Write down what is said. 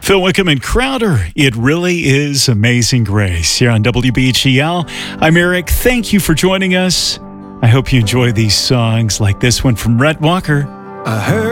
Phil Wickham and Crowder, It Really Is Amazing Grace here on WBGL. I'm Eric. Thank you for joining us. I hope you enjoy these songs like this one from Rhett Walker. I heard